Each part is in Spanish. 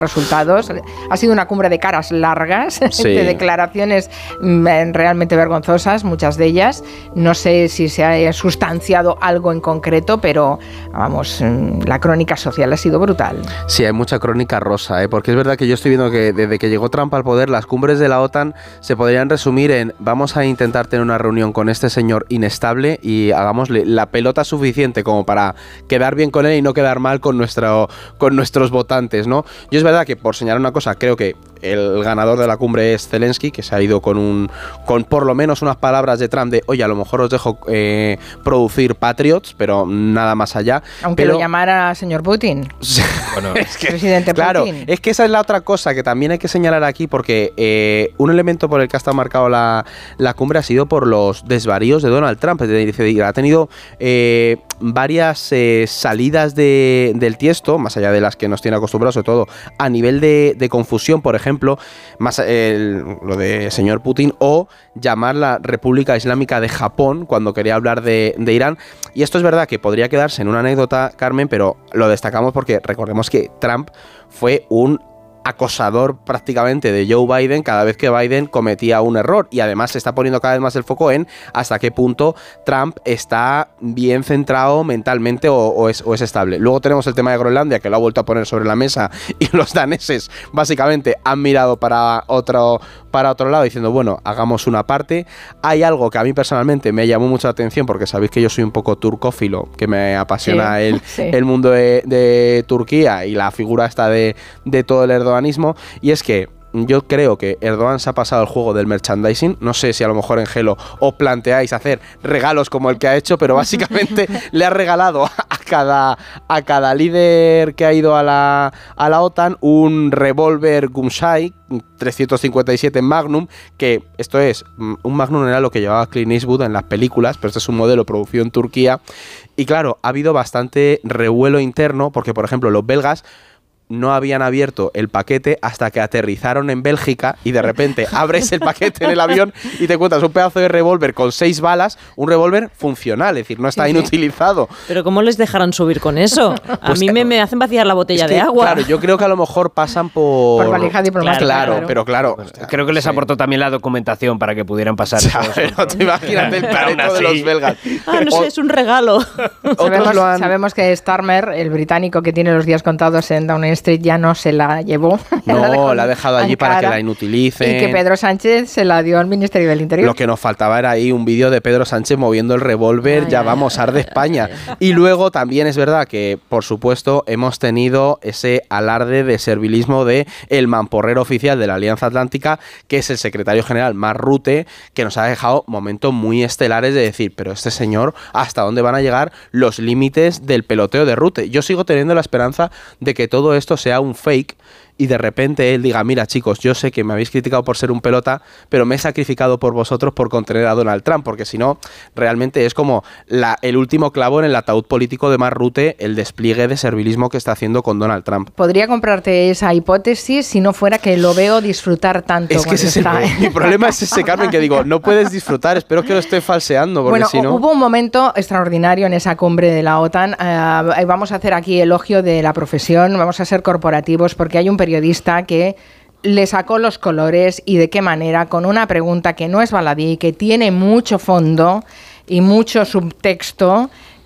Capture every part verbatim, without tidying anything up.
resultados. Ha sido una cumbre de caras largas, sí. de declaraciones realmente vergonzosas, muchas de ellas. No sé si se ha sustanciado algo en concreto, pero vamos, la crónica social ha sido brutal. Sí, hay mucha crónica rosa, ¿eh? Porque es verdad que yo estoy viendo que desde que llegó Trump al poder, las cumbres de la OTAN se podrían resumir en: vamos a intentar tener una reunión con este señor inestable y hagámosle la pelota suficiente como para quedar bien con él y no quedar mal con, nuestro, con nuestros votantes, ¿no? Yo es verdad que, por señalar una cosa, creo que el ganador de la cumbre es Zelensky, que se ha ido con un con por lo menos unas palabras de Trump de: oye, a lo mejor os dejo eh, producir Patriots, pero nada más allá. Aunque pero, lo llamara señor Putin. Bueno, es que, presidente claro, Putin. Es que esa es la otra cosa que también hay que señalar aquí, porque eh, un elemento por el que ha estado marcado la, la cumbre ha sido por los desvaríos de Donald Trump. Es decir, ha tenido eh, varias eh, salidas de, del tiesto, más allá de las que nos tiene acostumbrados, sobre todo a nivel de, de confusión, por ejemplo, más el, lo de señor Putin, o llamar la República Islámica de Japón cuando quería hablar de, de Irán. Y esto es verdad que podría quedarse en una anécdota, Carmen, pero lo destacamos porque recordemos que Trump fue un acosador prácticamente de Joe Biden cada vez que Biden cometía un error, y además se está poniendo cada vez más el foco en hasta qué punto Trump está bien centrado mentalmente o, o, es, o es estable. Luego tenemos el tema de Groenlandia, que lo ha vuelto a poner sobre la mesa, y los daneses básicamente han mirado para otro, para otro lado diciendo: bueno, hagamos una parte. Hay algo que a mí personalmente me llamó mucho la atención, porque sabéis que yo soy un poco turcófilo, que me apasiona sí, el, sí. el mundo de, de Turquía y la figura esta de, de todo el Erdogan. Y es que yo creo que Erdogan se ha pasado el juego del merchandising. No sé si a lo mejor en Gelo os planteáis hacer regalos como el que ha hecho, pero básicamente le ha regalado a cada, a cada líder que ha ido a la, a la OTAN un revólver Gumshai trescientos cincuenta y siete Magnum, que esto es, un Magnum era lo que llevaba Clint Eastwood en las películas, pero este es un modelo producido en Turquía. Y claro, ha habido bastante revuelo interno, porque por ejemplo los belgas no habían abierto el paquete hasta que aterrizaron en Bélgica, y de repente abres el paquete en el avión y te encuentras un pedazo de revólver con seis balas, un revólver funcional, es decir, no está sí, inutilizado. Pero ¿cómo les dejarán subir con eso? A pues mí me, me hacen vaciar la botella es que, de agua. Claro, yo creo que a lo mejor pasan por... Por valija diplomática. Claro, claro, pero claro. Bueno, creo que les sí. aportó también la documentación para que pudieran pasar. O sea, pero te imaginas el careto de los belgas. Ah, no sé, es un regalo. Sabemos, han... sabemos que Starmer, el británico que tiene los días contados en Downing Street, ya no se la la llevó. No, la, dejó, la ha dejado allí para que la inutilicen. Y que Pedro Sánchez se la dio al Ministerio del Interior. Lo que nos faltaba era ahí un vídeo de Pedro Sánchez moviendo el revólver, ya vamos, arde España. Y luego también es verdad que, por supuesto, hemos tenido ese alarde de servilismo de el mamporrero oficial de la Alianza Atlántica, que es el secretario general Mark Rutte, que nos ha dejado momentos muy estelares de decir: pero este señor, ¿hasta dónde van a llegar los límites del peloteo de Rutte? Yo sigo teniendo la esperanza de que todo esto sea un fake y de repente él diga: mira chicos, yo sé que me habéis criticado por ser un pelota, pero me he sacrificado por vosotros por contener a Donald Trump, porque si no, realmente es como la, el último clavo en el ataúd político de Mark Rutte, el despliegue de servilismo que está haciendo con Donald Trump. Podría comprarte esa hipótesis si no fuera que lo veo disfrutar tanto. Es que ese está... es el, mi problema es ese, Carmen, que digo, no puedes disfrutar, espero que lo esté falseando, porque bueno, si no... Hubo un momento extraordinario en esa cumbre de la OTAN, uh, vamos a hacer aquí elogio de la profesión, vamos a ser corporativos, porque hay un periodista que le sacó los colores, y de qué manera, con una pregunta que no es baladí, que tiene mucho fondo y mucho subtexto,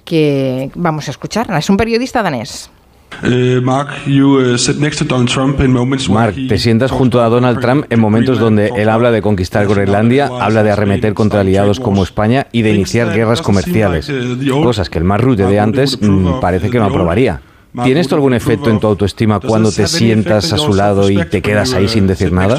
que vamos a escuchar. Es un periodista danés. Uh, Mark, you, uh, sit next to Donald Trump in moments Mark, te sientas junto a Donald Trump en momentos donde él habla de conquistar Groenlandia, habla de arremeter contra aliados como España y de iniciar guerras comerciales, cosas que el Mark Rutte de antes mmm, parece que no aprobaría. ¿Tiene esto algún efecto en tu autoestima cuando te sientas a su lado y te quedas ahí sin decir nada?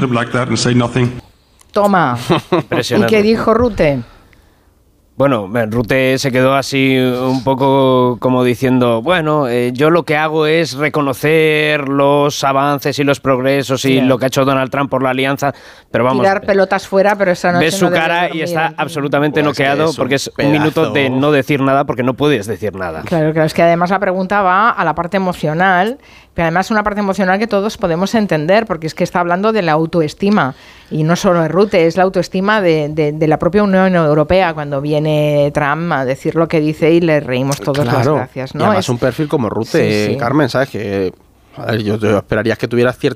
Toma. ¿Y qué dijo Rutte? Bueno, Rutte se quedó así un poco como diciendo: bueno, eh, yo lo que hago es reconocer los avances y los progresos y yeah. lo que ha hecho Donald Trump por la alianza, pero vamos... Tirar pelotas fuera, pero esa noche ves su no cara y está absolutamente pues noqueado, es porque es pedazo. un minuto de no decir nada, porque no puedes decir nada. Claro, claro, es que además la pregunta va a la parte emocional, pero además una parte emocional que todos podemos entender, porque es que está hablando de la autoestima, y no solo de Rutte, es la autoestima de, de, de la propia Unión Europea, cuando viene Trump a decir lo que dice y le reímos todos claro. las gracias, ¿no? Y además es un perfil como Rutte, sí, sí. Carmen, ¿sabes? Que Yo, yo esperaría que tuvieras cierta